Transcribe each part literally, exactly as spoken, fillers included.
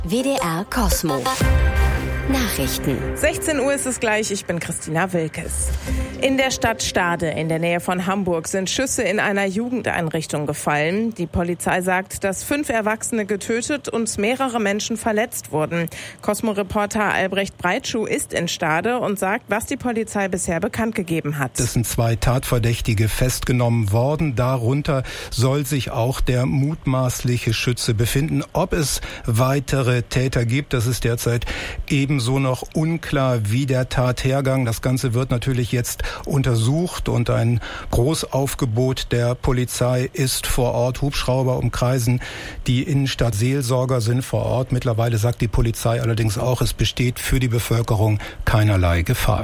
W D R Kosmo. Nachrichten. sechzehn Uhr ist es gleich, ich bin Christina Wilkes. In der Stadt Stade in der Nähe von Hamburg sind Schüsse in einer Jugendeinrichtung gefallen. Die Polizei sagt, dass fünf Erwachsene getötet und mehrere Menschen verletzt wurden. Kosmo-Reporter Albrecht Breitschuh ist in Stade und sagt, was die Polizei bisher bekannt gegeben hat. Es sind zwei Tatverdächtige festgenommen worden. Darunter soll sich auch der mutmaßliche Schütze befinden. Ob es weitere Täter gibt, das ist derzeit ebenso noch unklar wie der Tathergang. Das Ganze wird natürlich jetzt untersucht und ein Großaufgebot der Polizei ist vor Ort. Hubschrauber umkreisen die Innenstadt. Seelsorger sind vor Ort. Mittlerweile sagt die Polizei allerdings auch, es besteht für die Bevölkerung keinerlei Gefahr.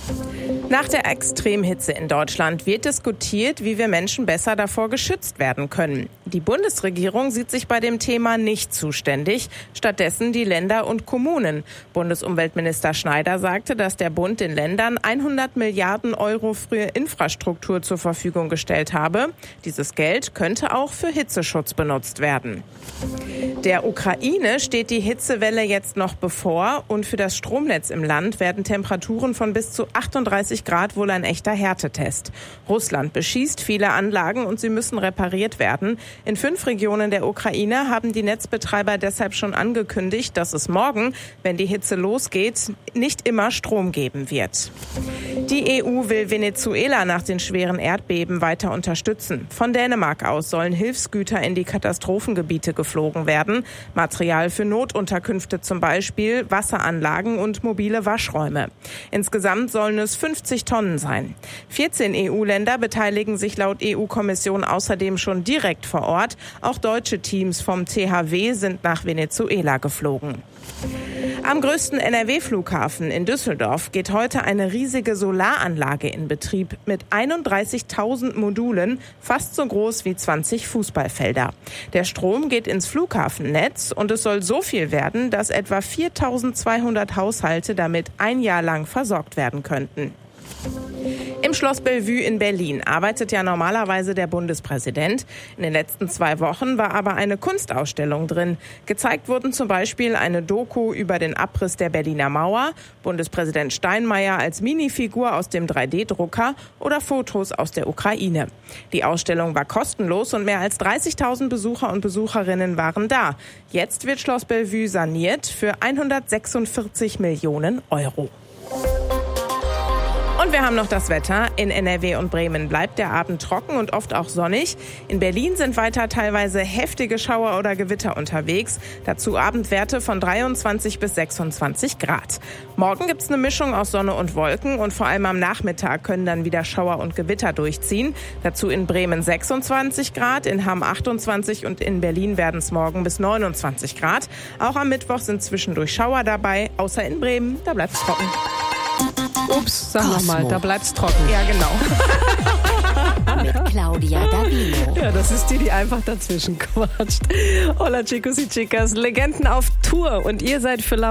Nach der Extremhitze in Deutschland wird diskutiert, wie wir Menschen besser davor geschützt werden können. Die Bundesregierung sieht sich bei dem Thema nicht zuständig, stattdessen die Länder und Kommunen. Bundesumweltminister Schneider sagte, dass der Bund den Ländern hundert Milliarden Euro für Infrastruktur zur Verfügung gestellt habe. Dieses Geld könnte auch für Hitzeschutz benutzt werden. Der Ukraine steht die Hitzewelle jetzt noch bevor und für das Stromnetz im Land werden Temperaturen von bis zu achtunddreißig Grad wohl ein echter Härtetest. Russland beschießt viele Anlagen und sie müssen repariert werden. In fünf Regionen der Ukraine haben die Netzbetreiber deshalb schon angekündigt, dass es morgen, wenn die Hitze losgeht, nicht immer Strom geben wird. Die E U will Venezuela nach den schweren Erdbeben weiter unterstützen. Von Dänemark aus sollen Hilfsgüter in die Katastrophengebiete geflogen werden. Material für Notunterkünfte zum Beispiel, Wasseranlagen und mobile Waschräume. Insgesamt sollen es fünfzig Tonnen sein. vierzehn E U-Länder beteiligen sich laut E U-Kommission außerdem schon direkt vor Ort. Auch deutsche Teams vom T H W sind nach Venezuela geflogen. Am größten N R W-Flughafen in Düsseldorf geht heute eine riesige Solaranlage in Betrieb mit einunddreißigtausend Modulen, fast so groß wie zwanzig Fußballfelder. Der Strom geht ins Flughafennetz und es soll so viel werden, dass etwa viertausendzweihundert Haushalte damit ein Jahr lang versorgt werden könnten. Im Schloss Bellevue in Berlin arbeitet ja normalerweise der Bundespräsident. In den letzten zwei Wochen war aber eine Kunstausstellung drin. Gezeigt wurden zum Beispiel eine Doku über den Abriss der Berliner Mauer, Bundespräsident Steinmeier als Minifigur aus dem drei D Drucker oder Fotos aus der Ukraine. Die Ausstellung war kostenlos und mehr als dreißigtausend Besucher und Besucherinnen waren da. Jetzt wird Schloss Bellevue saniert für hundertsechsundvierzig Millionen Euro. Und wir haben noch das Wetter. In N R W und Bremen bleibt der Abend trocken und oft auch sonnig. In Berlin sind weiter teilweise heftige Schauer oder Gewitter unterwegs. Dazu Abendwerte von dreiundzwanzig bis sechsundzwanzig Grad. Morgen gibt's eine Mischung aus Sonne und Wolken und vor allem am Nachmittag können dann wieder Schauer und Gewitter durchziehen. Dazu in Bremen sechsundzwanzig Grad, in Hamm achtundzwanzig und in Berlin werden es morgen bis neunundzwanzig Grad. Auch am Mittwoch sind zwischendurch Schauer dabei, außer in Bremen, da bleibt's trocken. Ups, sag nochmal, da bleibt's trocken. Ja, genau. Mit Claudia Davino. Ja, das ist die, die einfach dazwischen quatscht. Hola chicos y chicas, Legenden auf Tour und ihr seid für